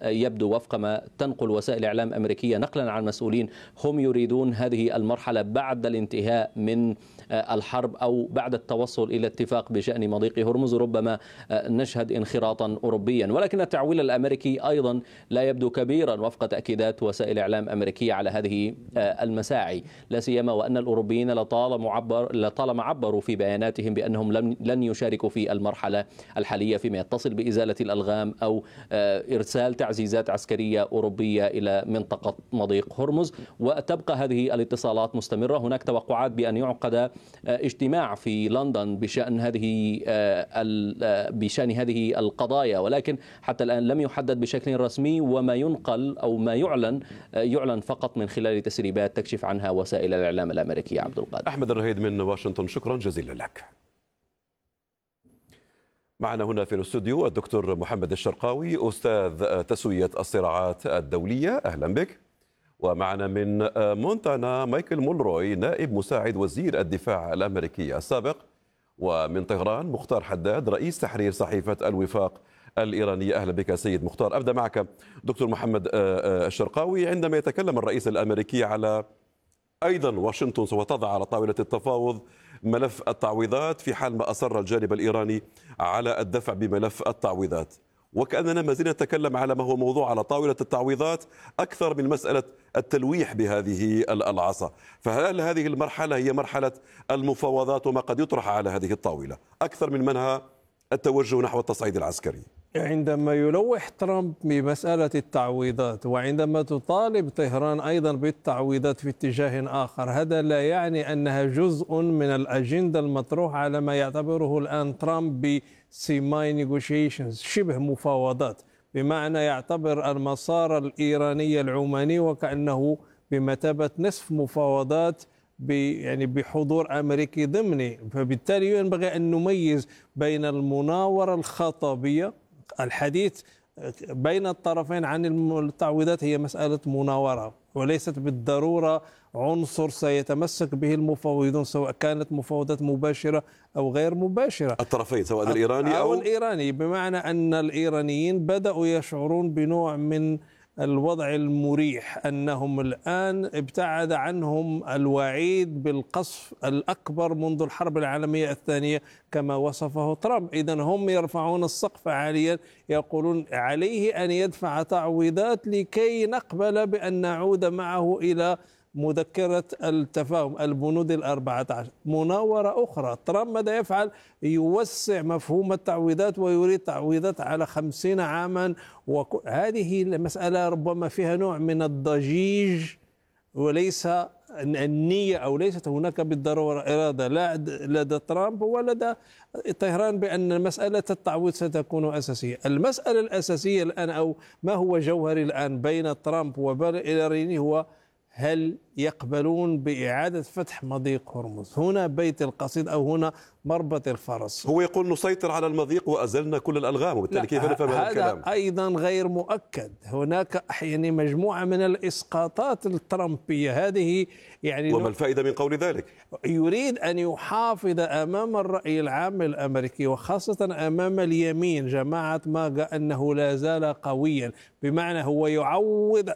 يبدو وفق ما تنقل وسائل إعلام أمريكية نقلا عن مسؤولين هم يريدون هذه المرحلة بعد الانتهاء من الحرب أو بعد التوصل إلى اتفاق بشأن مضيق هرمز. ربما نشهد انخراطا أوروبيا، ولكن التعويل الأمريكي أيضا لا يبدو كبيرا وفق تأكيدات وسائل إعلام أمريكية على هذه المساعي، لا سيما وأن الأوروبيين لطالما عبروا في بياناتهم بأنهم لن يشاركوا في المرحلة الحالية فيما يتصل بإزالة الألغام أو إرسال تعزيزات عسكرية أوروبية إلى منطقة مضيق هرمز. وتبقى هذه الاتصالات مستمرة. هناك توقعات بأن يعقد اجتماع في لندن بشأن هذه القضايا، ولكن حتى الآن لم يحدد بشكل رسمي، وما ينقل أو ما يعلن فقط من خلال تسريبات تكشف عنها وسائل الإعلام الأمريكية. عبد القادر. أحمد الرهيد من واشنطن، شكرا جزيلا لك. معنا هنا في الاستوديو الدكتور محمد الشرقاوي، أستاذ تسوية الصراعات الدولية، أهلا بك. ومعنا من مونتانا مايكل مولروي، نائب مساعد وزير الدفاع الأمريكي السابق. ومن طهران مختار حداد، رئيس تحرير صحيفة الوفاق الإيرانية، أهلا بك سيد مختار. أبدأ معك دكتور محمد الشرقاوي. عندما يتكلم الرئيس الأمريكي على أيضا واشنطن سوف تضع على طاولة التفاوض ملف التعويضات في حال ما أصر الجانب الإيراني على الدفع بملف التعويضات، وكأننا ما زلنا نتكلم على ما هو موضوع على طاولة التعويضات أكثر من مسألة التلويح بهذه العصا. فهل هذه المرحلة هي مرحلة المفاوضات وما قد يطرح على هذه الطاولة أكثر من منها التوجه نحو التصعيد العسكري؟ عندما يلوح ترامب بمسألة التعويضات وعندما تطالب طهران أيضا بالتعويضات في اتجاه آخر، هذا لا يعني أنها جزء من الأجندة المطروحة على ما يعتبره الآن ترامب بسيماي نيغوشيشنز، شبه مفاوضات، بمعنى يعتبر المسار الإيراني العماني وكأنه بمثابة نصف مفاوضات بحضور أمريكي ضمني. فبالتالي ينبغي أن نميز بين المناورة الخطابية، الحديث بين الطرفين عن التعويضات هي مسألة مناورة وليست بالضرورة عنصر سيتمسك به المفاوضون، سواء كانت مفاوضات مباشرة أو غير مباشرة. الطرفين سواء الإيراني أو الإيراني، بمعنى أن الإيرانيين بدأوا يشعرون بنوع من الوضع المريح، أنهم الآن ابتعد عنهم الوعيد بالقصف الأكبر منذ الحرب العالمية الثانية كما وصفه ترامب. إذن هم يرفعون السقف عاليا، يقولون عليه أن يدفع تعويضات لكي نقبل بأن نعود معه إلى مذكرة التفاهم، البنود 14. مناورة أخرى، ترامب ماذا يفعل؟ يوسع مفهوم التعويضات ويريد تعويضات على 50 عاما، وهذه المسألة ربما فيها نوع من الضجيج وليس النية، أو ليست هناك بالضرورة إرادة لا لدى ترامب ولدى طهران بأن مسألة التعويض ستكون أساسية. المسألة الأساسية الآن، أو ما هو جوهري الآن بين ترامب وبين الإيرانيين، هو هل يقبلون بإعادة فتح مضيق هرمز؟ هنا بيت القصيد أو هنا مربط الفرس. هو يقول نسيطر على المضيق وأزلنا كل الألغام، وبالتالي كيف نفهم هذا الكلام؟ هذا أيضا غير مؤكد. هناك مجموعة من الإسقاطات الترامبية هذه وما الفائدة من قول ذلك؟ يريد أن يحافظ أمام الرأي العام الأمريكي وخاصة أمام اليمين، جماعة ماغا، أنه لا زال قويا، بمعنى هو يعوض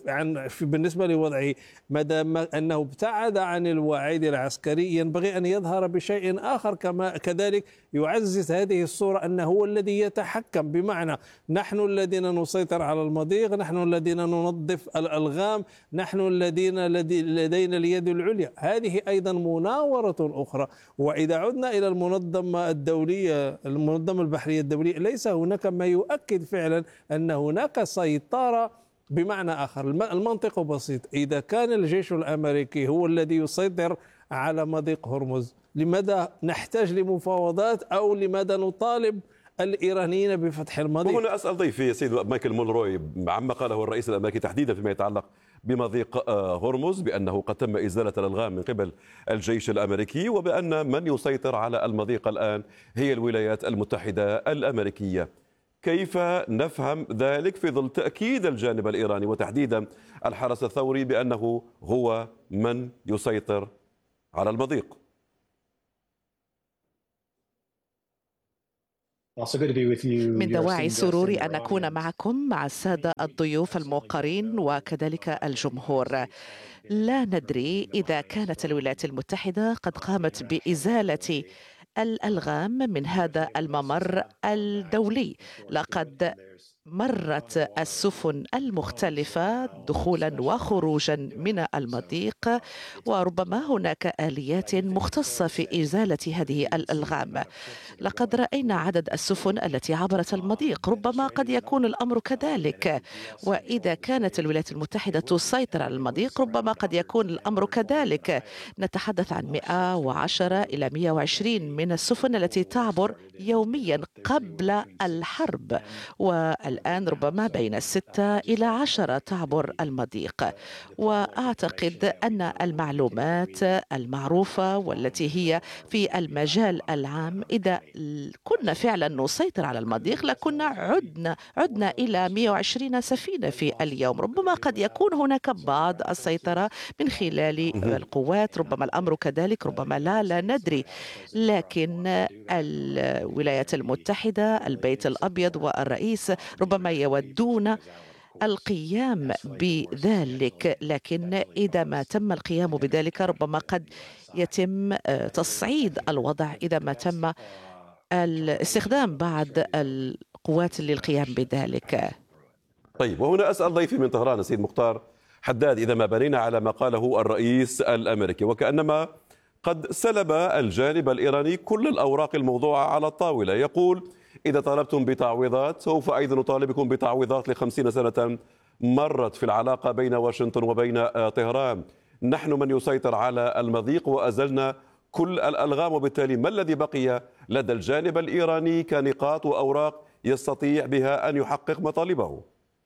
بالنسبة لوضعه مدى أنه ابتعد عن الوعيد العسكري، ينبغي أن يظهر بشيء آخر. كذلك يعزز هذه الصورة أنه هو الذي يتحكم، بمعنى نحن الذين نسيطر على المضيق، نحن الذين ننظف الألغام، نحن الذين لدينا اليد العليا. هذه أيضا مناورة أخرى. وإذا عدنا إلى المنظمة الدولية، المنظمة البحرية الدولية، ليس هناك ما يؤكد فعلا أن هناك سيطرة. بمعنى آخر، المنطق بسيط، إذا كان الجيش الأمريكي هو الذي يسيطر على مضيق هرمز، لماذا نحتاج لمفاوضات أو لماذا نطالب الإيرانيين بفتح المضيق؟ وهنا أسأل ضيفي سيد مايكل مولروي عما قاله الرئيس الأمريكي تحديدا فيما يتعلق بمضيق هرمز، بأنه قد تم إزالة الألغام من قبل الجيش الأمريكي، وبأن من يسيطر على المضيق الآن هي الولايات المتحدة الأمريكية. كيف نفهم ذلك في ظل تأكيد الجانب الإيراني وتحديدا الحرس الثوري بأنه هو من يسيطر على المضيق؟ من دواعي سروري أن أكون معكم مع السادة الضيوف الموقرين وكذلك الجمهور. لا ندري إذا كانت الولايات المتحدة قد قامت بإزالة الألغام من هذا الممر الدولي. لقد مرت السفن المختلفة دخولا وخروجا من المضيق، وربما هناك آليات مختصة في إزالة هذه الألغام. لقد رأينا عدد السفن التي عبرت المضيق، ربما قد يكون الأمر كذلك. وإذا كانت الولايات المتحدة تسيطر على المضيق ربما قد يكون الأمر كذلك. نتحدث عن 110 إلى 120 من السفن التي تعبر يوميا قبل الحرب، والآن ربما بين 6 إلى 10 تعبر المضيق. وأعتقد أن المعلومات المعروفة والتي هي في المجال العام، إذا كنا فعلا نسيطر على المضيق لكنا عدنا إلى 120 سفينة في اليوم. ربما قد يكون هناك بعض السيطرة من خلال القوات، ربما الأمر كذلك، ربما لا ندري. لكن الولايات المتحدة، البيت الأبيض والرئيس ربما يودون القيام بذلك، لكن إذا ما تم القيام بذلك ربما قد يتم تصعيد الوضع إذا ما تم الاستخدام بعض القوات للقيام بذلك. طيب، وهنا أسأل ضيفي من طهران السيد مختار حداد، إذا ما بنينا على ما قاله الرئيس الأمريكي وكأنما قد سلب الجانب الإيراني كل الأوراق الموضوعة على الطاولة، يقول إذا طالبتم بتعويضات سوف أيضا نطالبكم بتعويضات ل50 سنة مرت في العلاقة بين واشنطن وبين طهران. نحن من يسيطر على المضيق وأزلنا كل الألغام، وبالتالي ما الذي بقي لدى الجانب الإيراني كنقاط وأوراق يستطيع بها أن يحقق مطالبه؟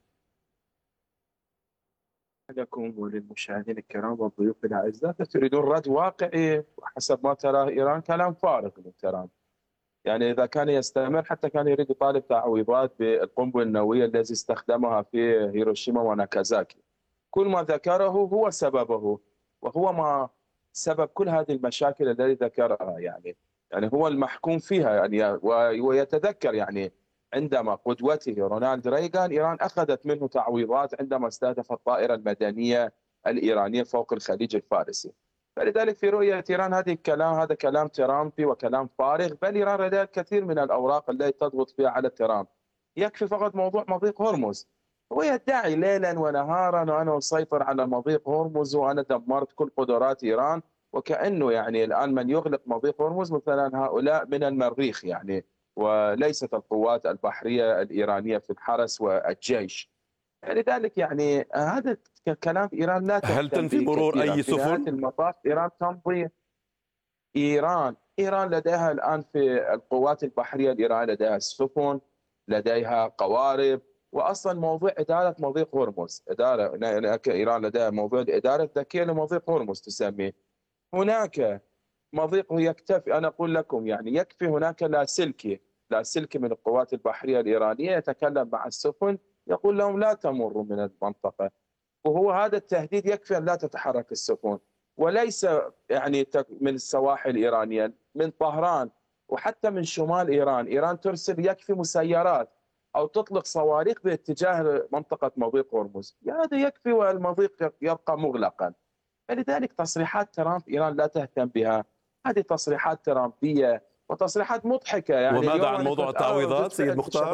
لكم وللمشاهدين الكرام والضيوف الأعزاء، تريدون رد واقعي حسب ما تراه إيران؟ كلام فارغ من ترامب. يعني إذا كان يستمر حتى كان يريد يطالب تعويضات بالقنبلة النووية التي استخدمها في هيروشيما وناكازاكي. كل ما ذكره هو سببه، وهو ما سبب كل هذه المشاكل التي ذكرها. يعني هو المحكوم فيها. يعني ويتذكر يعني عندما قدوته رونالد ريغان إيران أخذت منه تعويضات عندما استهدف الطائرة المدنية الإيرانية فوق الخليج الفارسي. فلذلك في رؤية إيران هذا كلام ترامبي وكلام فارغ، بل إيران لديها الكثير من الأوراق التي تضغط فيها على ترامب. يكفي فقط موضوع مضيق هرمز. هو يدعي ليلا ونهارا وأنا أسيطر على مضيق هرمز وأنا دمرت كل قدرات إيران، وكأنه يعني الآن من يغلق مضيق هرمز مثلا هؤلاء من المريخ يعني، وليست القوات البحرية الإيرانية في الحرس والجيش. لذلك يعني هذا كلام إيران لا تهتم. هل تنفي مرور أي سفن؟ في المطاف إيران تمضي. إيران لديها الآن في القوات البحرية الإيرانية لديها سفن، لديها قوارب، وأصلا موضوع إدارة مضيق هرمز، إيران لديها موضوع إدارة ذكية لمضيق هرمز تسميه. هناك مضيق يكتفي، أنا أقول لكم يعني يكفي هناك لاسلكي من القوات البحرية الإيرانية يتكلم مع السفن يقول لهم لا تمروا من المنطقة، وهو هذا التهديد يكفي أن لا تتحرك السفن. وليس يعني من السواحل الإيرانية، من طهران وحتى من شمال إيران ترسل يكفي مسيرات أو تطلق صواريخ باتجاه منطقة مضيق هرمز. هذا يكفي والمضيق يبقى مغلقا. فلذلك تصريحات ترامب إيران لا تهتم بها. هذه تصريحات ترامبية وتصريحات مضحكة. يعني وماذا عن موضوع التعويضات سيد مختار؟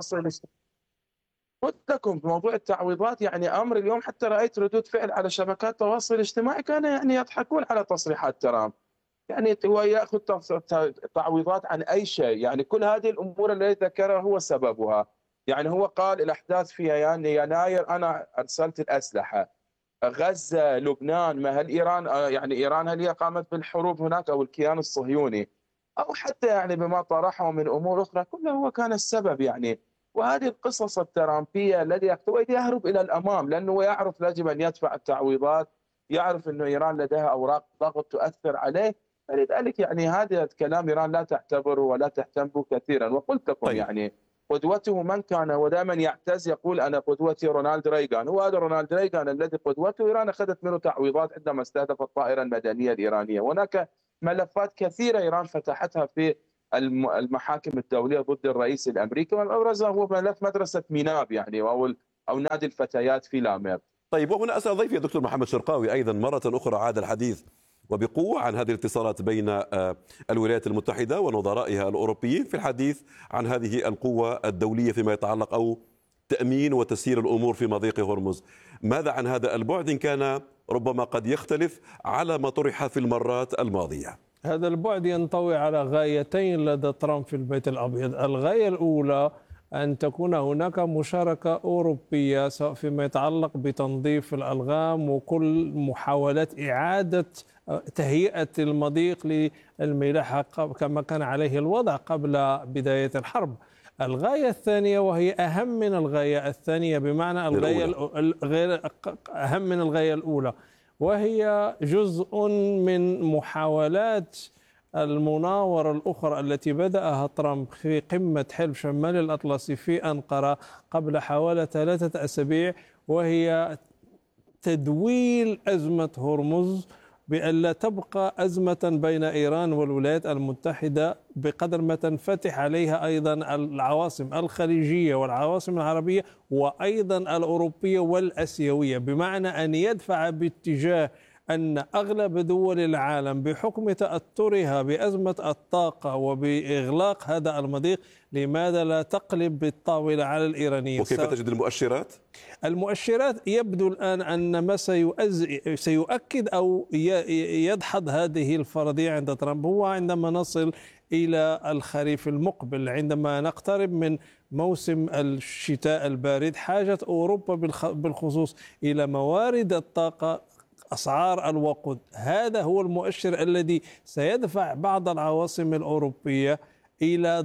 قلت لكم بموضوع التعويضات يعني أمر اليوم حتى رأيت ردود فعل على شبكات التواصل الاجتماعي كان يعني يضحكون على تصريحات ترامب. يعني هو يأخذ تعويضات عن أي شيء. يعني كل هذه الأمور التي ذكرها هو سببها. يعني هو قال الأحداث في يناير أنا أرسلت الأسلحة. غزة، لبنان، ما هل إيران يعني إيران هل هي قامت بالحروب هناك أو الكيان الصهيوني أو حتى يعني بما طرحه من أمور أخرى، كله هو كان السبب يعني. وهذه القصص الترامبية الذي يهرب إلى الأمام لأنه يعرف يجب أن يدفع التعويضات، يعرف أنه إيران لديها أوراق ضغط تؤثر عليه. فلذلك يعني هذا الكلام إيران لا تعتبره ولا تهتم به كثيرا. وقلت لكم طيب. يعني قدوته من كان، ودائما يعتز يقول أنا قدوتي رونالد ريغان. هو هذا رونالد ريغان الذي قدوته إيران أخذت منه تعويضات عندما استهدف الطائرة المدنية الإيرانية. هناك ملفات كثيرة إيران فتحتها في المحاكم الدولية ضد الرئيس الأمريكي، والأبرز هو ملف مدرسة ميناب يعني أو نادي الفتيات في لامير. طيب، وهنا أسأل ضيفي الدكتور محمد شرقاوي أيضا مرة أخرى عاد الحديث وبقوة عن هذه الاتصالات بين الولايات المتحدة ونظرائها الأوروبيين في الحديث عن هذه القوة الدولية فيما يتعلق أو تأمين وتسيير الأمور في مضيق هرمز. ماذا عن هذا البعد إن كان ربما قد يختلف على ما طرح في المرات الماضية؟ هذا البعد ينطوي على غايتين لدى ترامب في البيت الأبيض. الغاية الأولى أن تكون هناك مشاركة أوروبية سواء فيما يتعلق بتنظيف الألغام وكل محاولات إعادة تهيئة المضيق للملاحة كما كان عليه الوضع قبل بداية الحرب. الغاية الثانية وهي أهم من الغاية الثانية، بمعنى أهم من الغاية الأولى، وهي جزء من محاولات المناورة الأخرى التي بدأها ترامب في قمة حلف شمال الأطلسي في أنقرة قبل حوالي 3 أسابيع، وهي تدويل أزمة هرمز بأن لا تبقى أزمة بين إيران والولايات المتحدة بقدر ما تنفتح عليها أيضا العواصم الخليجية والعواصم العربية وأيضا الأوروبية والأسيوية، بمعنى أن يدفع باتجاه أن أغلب دول العالم بحكم تأثرها بأزمة الطاقة وبإغلاق هذا المضيق لماذا لا تقلب بالطاولة على الإيرانيين؟ وكيف تجد المؤشرات؟ المؤشرات يبدو الآن أن ما سيؤكد أو يدحض هذه الفرضية عند ترامب هو عندما نصل إلى الخريف المقبل، عندما نقترب من موسم الشتاء البارد. حاجة أوروبا بالخصوص إلى موارد الطاقة، أسعار الوقود، هذا هو المؤشر الذي سيدفع بعض العواصم الأوروبية إلى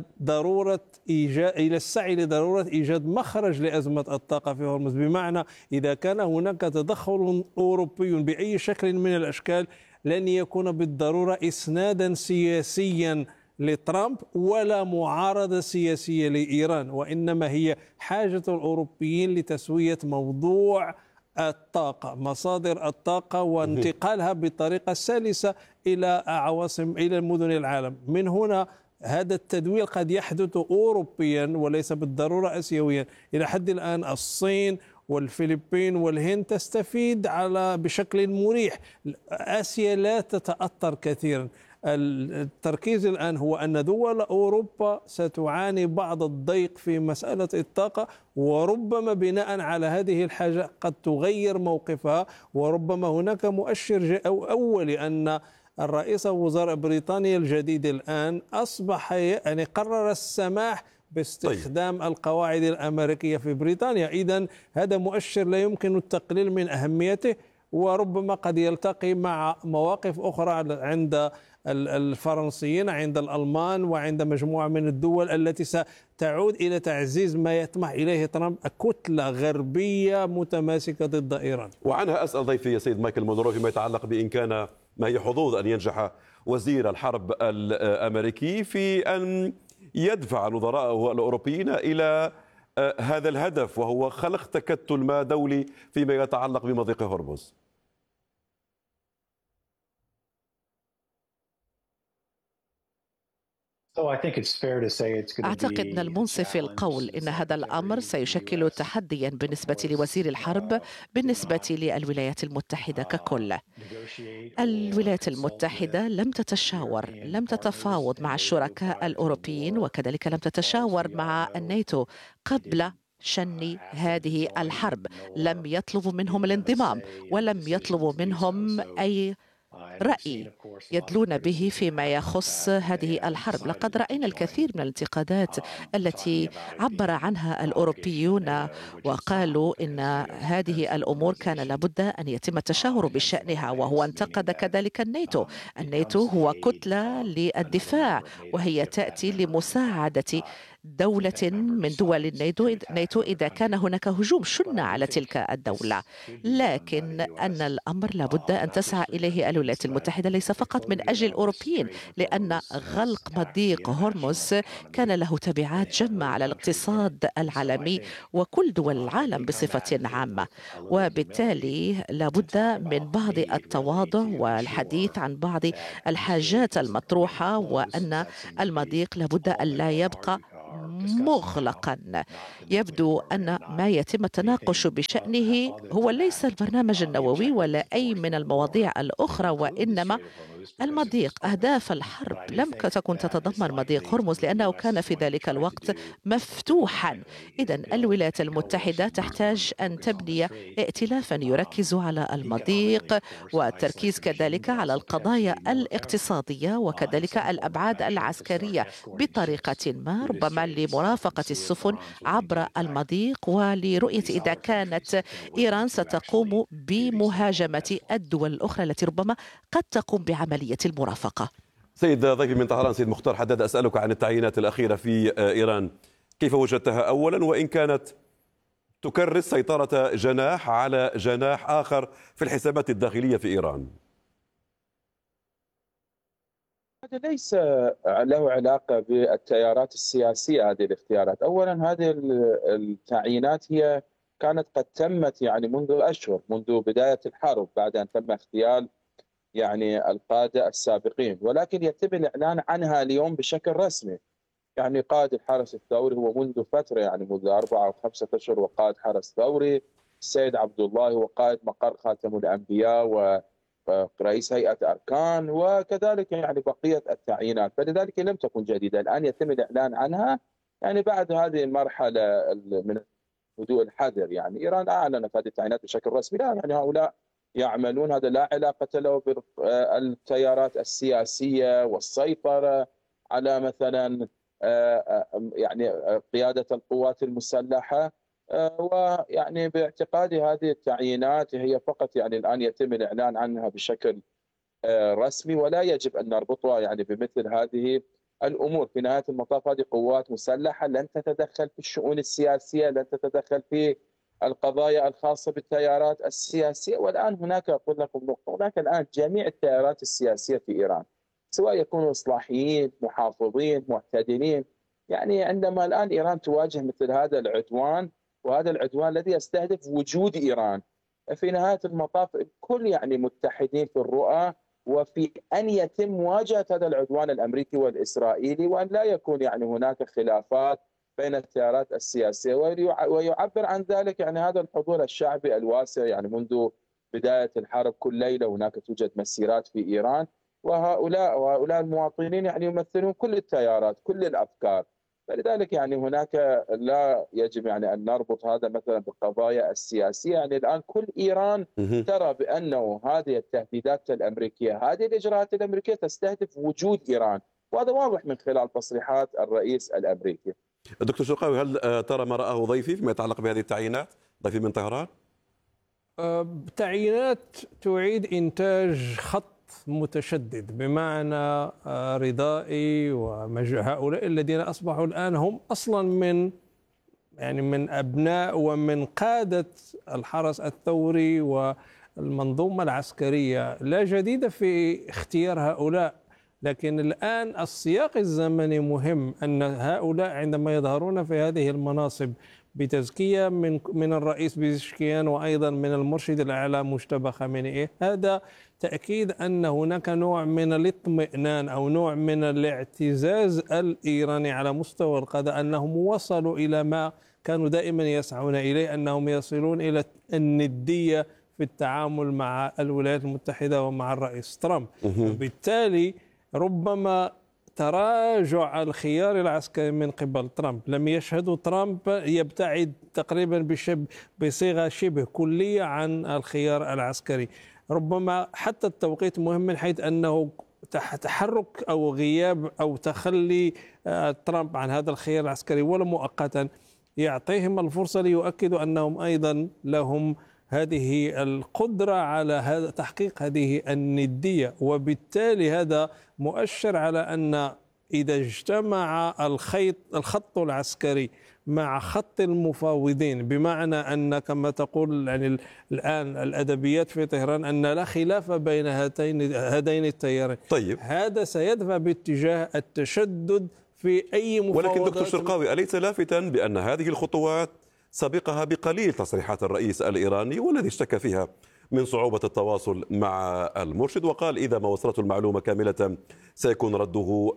السعي لضرورة إيجاد مخرج لأزمة الطاقة في هرمز. بمعنى إذا كان هناك تدخل أوروبي بأي شكل من الأشكال لن يكون بالضرورة إسنادا سياسيا لترامب ولا معارضة سياسية لإيران، وإنما هي حاجة الأوروبيين لتسوية موضوع الطاقة، مصادر الطاقة، وانتقالها بطريقة سلسة إلى إلى مدن العالم. من هنا هذا التدوير قد يحدث أوروبيا وليس بالضرورة آسيويا. إلى حد الآن الصين والفلبين والهند تستفيد بشكل مريح، آسيا لا تتأثر كثيرا. التركيز الآن هو أن دول أوروبا ستعاني بعض الضيق في مسألة الطاقة، وربما بناء على هذه الحاجة قد تغير موقفها، وربما هناك مؤشر أولي أن الرئيس وزراء بريطانيا الجديد الآن أصبح قرر السماح باستخدام القواعد الأمريكية في بريطانيا. إذن هذا مؤشر لا يمكن التقليل من أهميته، وربما قد يلتقي مع مواقف أخرى عند الفرنسيين، عند الألمان، وعند مجموعة من الدول التي ستعود إلى تعزيز ما يطمح إليه ترامب، كتلة غربية متماسكة ضد إيران. وعنها أسأل ضيفي يا سيد مايكل مونرو فيما يتعلق بإن كان ما هي حظوظ أن ينجح وزير الحرب الأمريكي في أن يدفع نظراءه الأوروبيين إلى هذا الهدف، وهو خلق تكتل ما دولي فيما يتعلق بمضيق هرمز. أعتقد من المنصف القول إن هذا الأمر سيشكل تحديا بالنسبة لوزير الحرب بالنسبة للولايات المتحدة ككل. الولايات المتحدة لم تتشاور، لم تتفاوض مع الشركاء الأوروبيين، وكذلك لم تتشاور مع الناتو قبل شن هذه الحرب. لم يطلبوا منهم الانضمام ولم يطلبوا منهم أي رأي يدلون به فيما يخص هذه الحرب. لقد رأينا الكثير من الانتقادات التي عبر عنها الأوروبيون وقالوا إن هذه الأمور كان لابد أن يتم التشاور بشأنها، وهو انتقد كذلك الناتو. الناتو هو كتلة للدفاع، وهي تأتي لمساعدة دولة من دول الناتو إذا كان هناك هجوم شن على تلك الدولة، لكن أن الأمر لابد أن تسعى إليه الولايات المتحدة ليس فقط من أجل الأوروبيين، لأن غلق مضيق هرمز كان له تبعات جمة على الاقتصاد العالمي وكل دول العالم بصفة عامة، وبالتالي لابد من بعض التواضع والحديث عن بعض الحاجات المطروحة، وأن المضيق لابد أن لا يبقى مغلقا. يبدو أن ما يتم التناقش بشأنه هو ليس البرنامج النووي ولا أي من المواضيع الأخرى، وإنما المضيق. أهداف الحرب لم تكن تتضمن مضيق هرمز لأنه كان في ذلك الوقت مفتوحا. إذن الولايات المتحدة تحتاج أن تبني ائتلافا يركز على المضيق والتركيز كذلك على القضايا الاقتصادية وكذلك الأبعاد العسكرية بطريقة ما، ربما لمرافقة السفن عبر المضيق ولرؤية إذا كانت إيران ستقوم بمهاجمة الدول الأخرى التي ربما قد تقوم بعملية المرافقة. سيد ضيفي من طهران سيد مختار حداد، أسألك عن التعيينات الأخيرة في إيران، كيف وجدتها أولا، وإن كانت تكرس سيطرة جناح على جناح آخر في الحسابات الداخلية في إيران؟ هذا ليس له علاقة بالتيارات السياسية. هذه الاختيارات أولا، هذه التعيينات هي كانت قد تمت يعني منذ أشهر، منذ بداية الحرب، بعد أن تم اغتيال يعني القادة السابقين، ولكن يتم الإعلان عنها اليوم بشكل رسمي. يعني قائد الحرس الثوري هو منذ فترة، يعني منذ 4 أو 5 أشهر، وقائد حرس ثوري. السيد عبد الله هو قائد مقر خاتم الأنبياء ورئيس هيئة أركان، وكذلك يعني بقية التعيينات، فلذلك لم تكن جديدة. الآن يتم الإعلان عنها يعني بعد هذه المرحلة من هدوء الحذر. يعني إيران أعلنت هذه التعيينات بشكل رسمي. لا يعني هؤلاء يعملون، هذا لا علاقة له بالتيارات السياسية والسيطرة على مثلا يعني قيادة القوات المسلحة. ويعني باعتقادي هذه التعيينات هي فقط يعني الآن يتم الإعلان عنها بشكل رسمي، ولا يجب أن نربطها يعني بمثل هذه الأمور. في نهاية المطاف هذه قوات مسلحة لن تتدخل في الشؤون السياسية، لن تتدخل في القضايا الخاصة بالتيارات السياسية. والآن هناك، أقول لكم نقطة، هناك الآن جميع التيارات السياسية في إيران، سواء يكونوا إصلاحيين، محافظين، معتدلين. يعني عندما الآن إيران تواجه مثل هذا العدوان، وهذا العدوان الذي يستهدف وجود إيران، في نهاية المطاف الكل يعني متحدين في الرؤى وفي أن يتم مواجهة هذا العدوان الأمريكي والإسرائيلي، وأن لا يكون يعني هناك خلافات بين التيارات السياسية. ويعبر عن ذلك يعني هذا الحضور الشعبي الواسع. يعني منذ بداية الحرب كل ليلة هناك توجد مسيرات في إيران، وهؤلاء المواطنين يعني يمثلون كل التيارات، كل الأفكار. فلذلك يعني هناك لا يجب يعني أن نربط هذا مثلا بالقضايا السياسية. يعني الآن كل إيران ترى بأنه هذه التهديدات الأمريكية، هذه الإجراءات الأمريكية تستهدف وجود إيران، وهذا واضح من خلال تصريحات الرئيس الأمريكي. دكتور شرقاوي، هل ترى ما رآه ضيفي فيما يتعلق بهذه التعيينات، ضيفي من طهران؟ تعيينات تعيد إنتاج خط متشدد، بمعنى رضائي وهؤلاء الذين أصبحوا الآن هم أصلا من أبناء ومن قادة الحرس الثوري والمنظومة العسكرية. لا جديد في اختيار هؤلاء، لكن الآن السياق الزمني مهم. أن هؤلاء عندما يظهرون في هذه المناصب بتزكية من الرئيس بيزشكيان وأيضا من المرشد الأعلى مجتبى خامنئي، هذا تأكيد أن هناك نوع من الاطمئنان أو نوع من الاعتزاز الإيراني على مستوى القادة، أنهم وصلوا إلى ما كانوا دائما يسعون إليه، أنهم يصلون إلى الندية في التعامل مع الولايات المتحدة ومع الرئيس ترامب. وبالتالي ربما تراجع الخيار العسكري من قبل ترامب، لم يشهدوا ترامب يبتعد تقريبا بصيغة شبه كلية عن الخيار العسكري. ربما حتى التوقيت مهم من حيث أنه تحرك أو غياب أو تخلي ترامب عن هذا الخيار العسكري ولو مؤقتا يعطيهم الفرصة ليؤكدوا أنهم أيضا لهم هذه القدرة على تحقيق هذه الندية. وبالتالي هذا مؤشر على أن إذا اجتمع الخط العسكري مع خط المفاوضين، بمعنى أن كما تقول يعني الآن الأدبيات في طهران أن لا خلاف بين هذين التيارين، طيب هذا سيدفع باتجاه التشدد في أي مفاوضات. ولكن دكتور شرقاوي، أليس لافتا بأن هذه الخطوات سبقها بقليل تصريحات الرئيس الإيراني والذي اشتكى فيها من صعوبة التواصل مع المرشد، وقال إذا ما وصلته المعلومة كاملة سيكون رده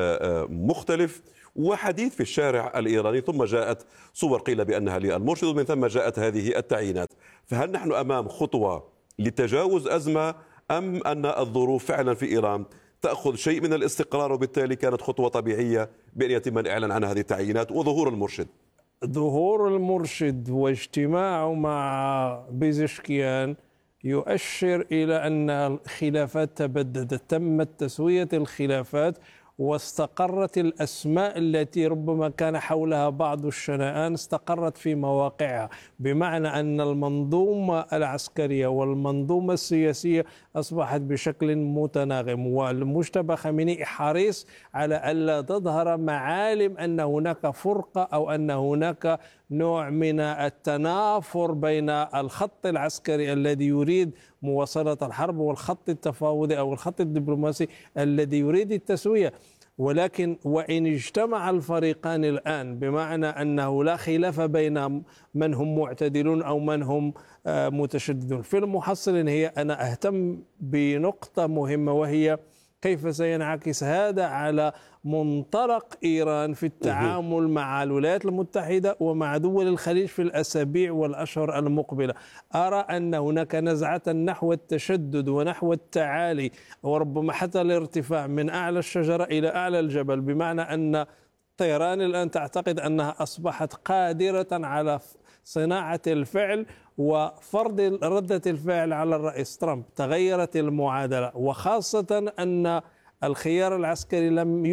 مختلف، وحديث في الشارع الإيراني، ثم جاءت صور قيل بأنها للمرشد ومن ثم جاءت هذه التعيينات. فهل نحن أمام خطوة لتجاوز أزمة أم أن الظروف فعلا في إيران تأخذ شيء من الاستقرار وبالتالي كانت خطوة طبيعية بأن يتم الإعلان عن هذه التعيينات وظهور المرشد؟ ظهور المرشد واجتماعه مع بيزشكيان يؤشر إلى أن الخلافات تبددت، تمت تسوية الخلافات واستقرت الأسماء التي ربما كان حولها بعض الشنآن استقرت في مواقعها، بمعنى أن المنظومة العسكرية والمنظومة السياسية أصبحت بشكل متناغم، والمجتبى خامنئي حريص على ألا تظهر معالم أن هناك فرقة أو أن هناك نوع من التنافر بين الخط العسكري الذي يريد مواصلة الحرب والخط التفاوضي أو الخط الدبلوماسي الذي يريد التسوية. ولكن وإن اجتمع الفريقان الآن، بمعنى أنه لا خلاف بين من هم معتدلون أو من هم متشددون، في المحصل هي أنا أهتم بنقطة مهمة، وهي كيف سينعكس هذا على منطلق إيران في التعامل مع الولايات المتحدة ومع دول الخليج في الأسابيع والأشهر المقبلة. أرى أن هناك نزعة نحو التشدد ونحو التعالي وربما حتى الارتفاع من أعلى الشجرة إلى أعلى الجبل، بمعنى أن طهران الآن تعتقد أنها أصبحت قادرة على صناعة الفعل وفرض ردة الفعل على الرئيس ترامب. تغيرت المعادلة، وخاصة أن الخيار العسكري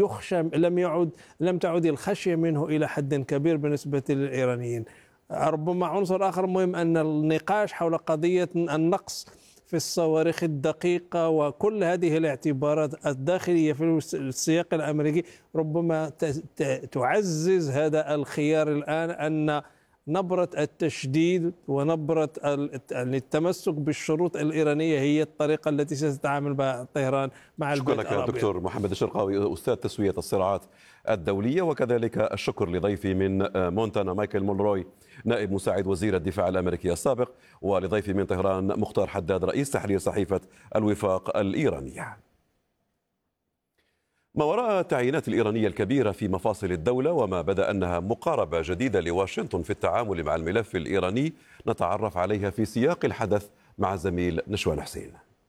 لم تعد الخشية منه إلى حد كبير بالنسبة للإيرانيين. ربما عنصر آخر مهم أن النقاش حول قضية النقص في الصواريخ الدقيقة وكل هذه الاعتبارات الداخلية في السياق الأمريكي ربما تعزز هذا الخيار الآن، أن نبرة التشديد ونبرة التمسك بالشروط الإيرانية هي الطريقة التي ستتعامل بها طهران مع البيت الأبيض. شكرا لك دكتور محمد الشرقاوي، أستاذ تسوية الصراعات الدولية، وكذلك الشكر لضيفي من مونتانا مايكل مولروي نائب مساعد وزير الدفاع الأمريكي السابق، ولضيفي من طهران مختار حداد رئيس تحرير صحيفة الوفاق الإيرانية. ما وراء التعيينات الإيرانية الكبيرة في مفاصل الدولة وما بدا أنها مقاربة جديدة لواشنطن في التعامل مع الملف الإيراني نتعرف عليها في سياق الحدث مع الزميل نشوان حسين.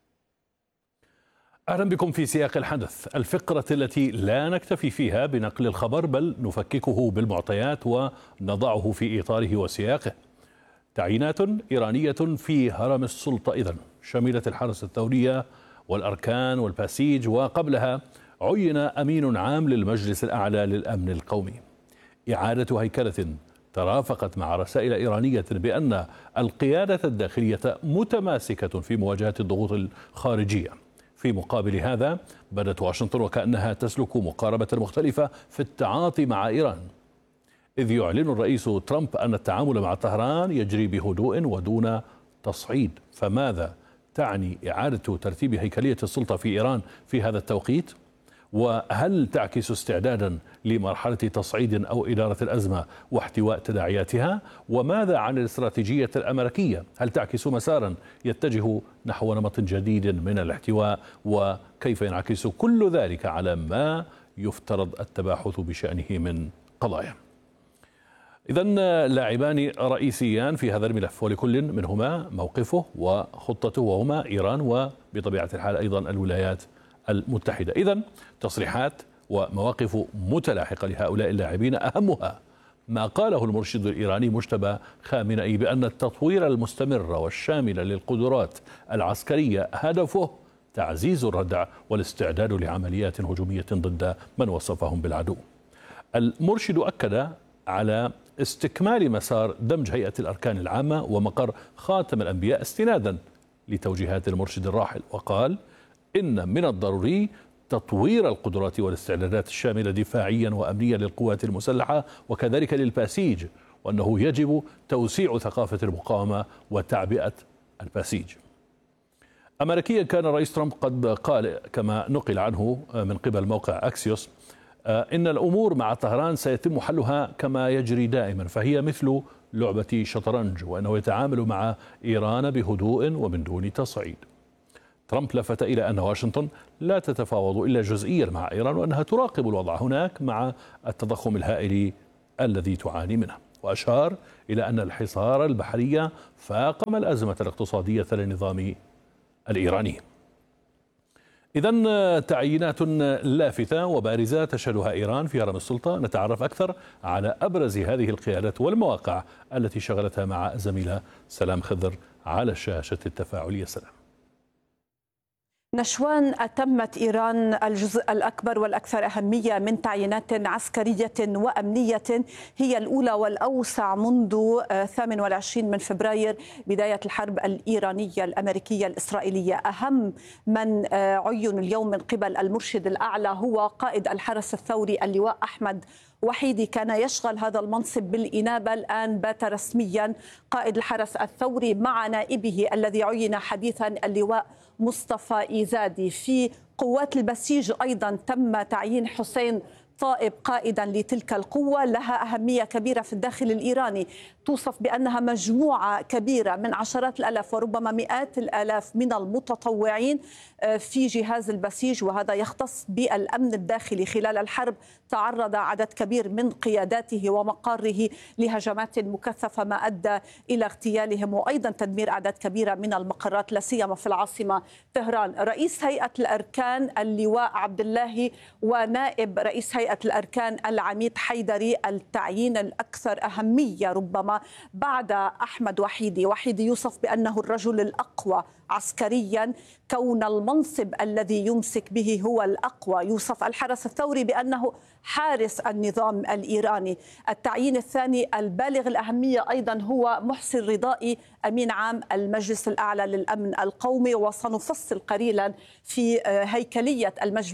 أهلا بكم في سياق الحدث، الفقرة التي لا نكتفي فيها بنقل الخبر بل نفككه بالمعطيات ونضعه في إطاره وسياقه. تعيينات إيرانية في هرم السلطة إذن شملت الحرس الثورية والأركان والباسيج، وقبلها عين أمين عام للمجلس الأعلى للأمن القومي. إعادة هيكلة ترافقت مع رسائل إيرانية بأن القيادة الداخلية متماسكة في مواجهة الضغوط الخارجية. في مقابل هذا بدت واشنطن وكأنها تسلك مقاربة مختلفة في التعاطي مع إيران، إذ يعلن الرئيس ترامب أن التعامل مع طهران يجري بهدوء ودون تصعيد. فماذا تعني إعادة ترتيب هيكلية السلطة في إيران في هذا التوقيت؟ وهل تعكس استعدادا لمرحلة تصعيد أو إدارة الأزمة واحتواء تداعياتها؟ وماذا عن الاستراتيجية الأمريكية؟ هل تعكس مسارا يتجه نحو نمط جديد من الاحتواء؟ وكيف ينعكس كل ذلك على ما يفترض التباحث بشأنه من قضايا؟ إذن لاعبان رئيسيان في هذا الملف، ولكل منهما موقفه وخطته، وهما إيران وبطبيعة الحال أيضا الولايات المتحدة. إذن تصريحات ومواقف متلاحقة لهؤلاء اللاعبين، أهمها ما قاله المرشد الإيراني مجتبى خامنئي بأن التطوير المستمر والشامل للقدرات العسكرية هدفه تعزيز الردع والاستعداد لعمليات هجومية ضد من وصفهم بالعدو. المرشد أكد على استكمال مسار دمج هيئة الأركان العامة ومقر خاتم الأنبياء استنادا لتوجيهات المرشد الراحل، وقال إن من الضروري تطوير القدرات والاستعدادات الشاملة دفاعيا وأمنيا للقوات المسلحة وكذلك للباسيج، وأنه يجب توسيع ثقافة المقاومة وتعبئة الباسيج. أمريكيا كان الرئيس ترامب قد قال كما نقل عنه من قبل موقع أكسيوس إن الأمور مع طهران سيتم حلها كما يجري دائما، فهي مثل لعبة شطرنج، وأنه يتعامل مع إيران بهدوء ومن دون تصعيد. ترامب لفت إلى أن واشنطن لا تتفاوض إلا جزئيا مع إيران، وأنها تراقب الوضع هناك مع التضخم الهائل الذي تعاني منه، وأشار إلى أن الحصار البحري فاقم الأزمة الاقتصادية للنظام الإيراني. إذن تعيينات لافتة وبارزة تشهدها إيران في هرم السلطة. نتعرف أكثر على أبرز هذه القيادات والمواقع التي شغلتها مع زميلة سلام خضر على شاشة التفاعلية. سلام. نشوان، أتمت إيران الجزء الأكبر والأكثر أهمية من تعيينات عسكرية وأمنية، هي الأولى والأوسع منذ 28 من فبراير بداية الحرب الإيرانية الأمريكية الإسرائيلية. أهم من عين اليوم من قبل المرشد الأعلى هو قائد الحرس الثوري اللواء أحمد وحيدي، كان يشغل هذا المنصب بالإنابة، الآن بات رسميا قائد الحرس الثوري مع نائبه الذي عين حديثا اللواء مصطفى إيزادي. في قوات البسيج أيضا تم تعيين حسين طائب قائدا لتلك القوة، لها أهمية كبيرة في الداخل الإيراني، توصف بأنها مجموعة كبيرة من عشرات الآلاف وربما مئات الآلاف من المتطوعين في جهاز البسيج، وهذا يختص بالأمن الداخلي. خلال الحرب تعرض عدد كبير من قياداته ومقاره لهجمات مكثفة ما أدى إلى اغتيالهم وأيضا تدمير أعداد كبيرة من المقرات لا سيما في العاصمة طهران. رئيس هيئة الأركان اللواء عبد الله ونائب رئيس هيئة الأركان العميد حيدري، التعيين الأكثر أهمية ربما بعد أحمد وحيدي. وحيدي يوصف بأنه الرجل الأقوى عسكريا، كون المنصب الذي يمسك به هو الأقوى. يوصف الحرس الثوري بأنه حارس النظام الإيراني. التعيين الثاني البالغ الأهمية أيضا هو محسن رضائي، أمين عام المجلس الأعلى للأمن القومي، وسنفصل قليلا في هيكلية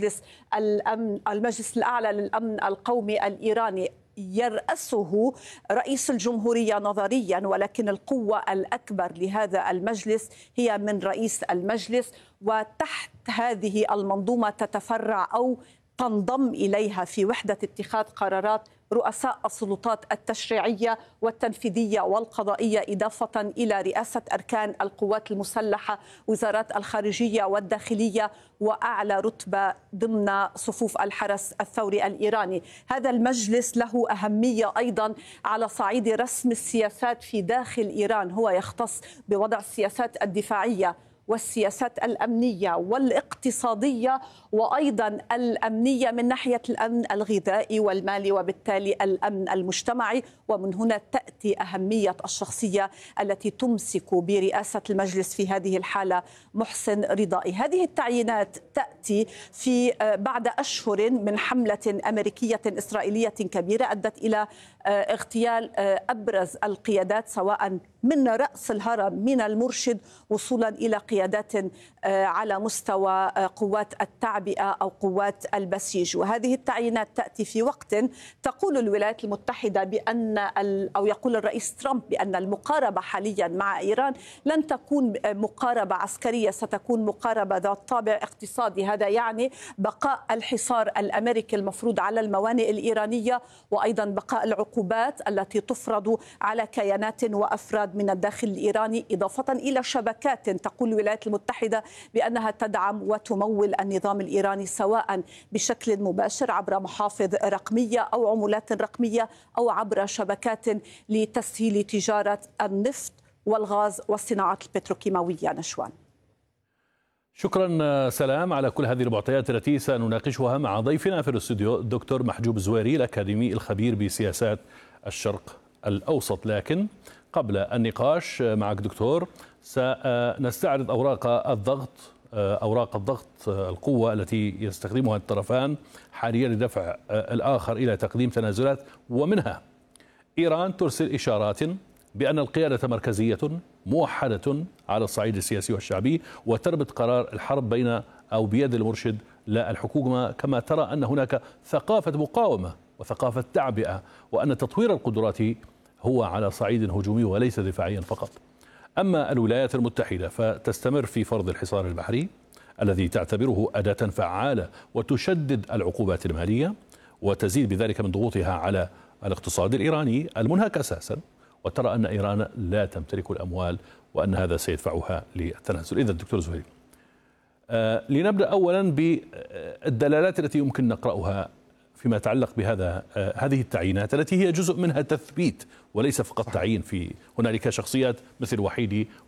المجلس الأعلى للأمن القومي الإيراني. يرأسه رئيس الجمهورية نظريا، ولكن القوة الأكبر لهذا المجلس هي من رئيس المجلس، وتحت هذه المنظومة تتفرع أو تنضم إليها في وحدة اتخاذ قرارات رؤساء السلطات التشريعية والتنفيذية والقضائية، إضافة إلى رئاسة أركان القوات المسلحة، وزارات الخارجية والداخلية، وأعلى رتبة ضمن صفوف الحرس الثوري الإيراني. هذا المجلس له أهمية أيضا على صعيد رسم السياسات في داخل إيران، هو يختص بوضع السياسات الدفاعية والسياسات الأمنية والاقتصادية وأيضا الأمنية من ناحية الأمن الغذائي والمالي، وبالتالي الأمن المجتمعي. ومن هنا تأتي أهمية الشخصية التي تمسك برئاسة المجلس في هذه الحالة، محسن رضائي. هذه التعيينات تأتي في بعد أشهر من حملة أمريكية إسرائيلية كبيرة أدت إلى اغتيال أبرز القيادات، سواء من رأس الهرم من المرشد وصولا إلى قيادات على مستوى قوات التعبئة أو قوات البسيج. وهذه التعيينات تأتي في وقت تقول الولايات المتحدة بأن أو يقول الرئيس ترامب بأن المقاربة حاليا مع إيران لن تكون مقاربة عسكرية، ستكون مقاربة ذات طابع اقتصادي. هذا يعني بقاء الحصار الأمريكي المفروض على الموانئ الإيرانية، وأيضا بقاء العقوبات التي تفرض على كيانات وأفراد من الداخل الإيراني، إضافة إلى شبكات تقول الولايات المتحدة بأنها تدعم وتمول النظام الإيراني، سواء بشكل مباشر عبر محافظ رقمية أو عملات رقمية أو عبر شبكات لتسهيل تجارة النفط والغاز والصناعات البتروكيماوية. نشوان. شكرا سلام على كل هذه المعطيات التي سنناقشها مع ضيفنا في الاستوديو الدكتور محجوب الزويري الأكاديمي الخبير بسياسات الشرق الأوسط. لكن قبل النقاش معك دكتور سنستعرض أوراق الضغط القوة التي يستخدمها الطرفان حاليا لدفع الآخر إلى تقديم تنازلات، ومنها إيران ترسل إشارات بأن القيادة مركزية موحدة على الصعيد السياسي والشعبي، وتربط قرار الحرب بين أو بيد المرشد لا، الحكومة كما ترى أن هناك ثقافة مقاومة وثقافة تعبئة، وأن تطوير القدرات هو على صعيد هجومي وليس دفاعيا فقط. أما الولايات المتحدة فتستمر في فرض الحصار البحري الذي تعتبره أداة فعالة وتشدد العقوبات المالية وتزيد بذلك من ضغوطها على الاقتصاد الإيراني المنهك أساسا، وترى أن إيران لا تمتلك الأموال وأن هذا سيدفعها للتنازل. إذن دكتور زهير، لنبدأ أولا بالدلالات التي يمكن نقرأها فيما يتعلق بهذا هذه التعيينات التي هي جزء منها تثبيت وليس فقط تعيين. في هنالك شخصيات مثل وحيدي